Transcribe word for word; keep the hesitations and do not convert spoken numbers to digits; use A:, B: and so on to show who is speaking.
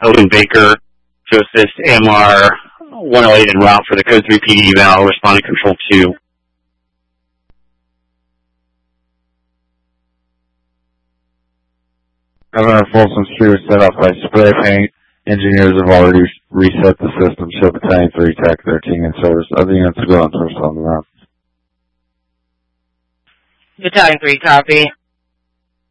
A: Owen Baker to assist M R one oh eight en route for the code three P D eval, responding control two.
B: Governor Folsom Street was set off by spray paint. Engineers have already reset the system. Show Battalion three, T A C thirteen in service. Other units to go on first on the route.
C: Battalion three, copy.